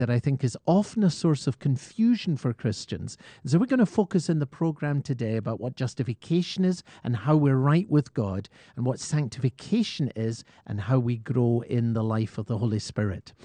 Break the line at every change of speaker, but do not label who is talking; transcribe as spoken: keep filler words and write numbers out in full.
that I think is often a source of confusion for Christians. So we're going to focus in the program today about what justification is and how we're right with God, and what sanctification is and how we grow in the life of the Holy Spirit.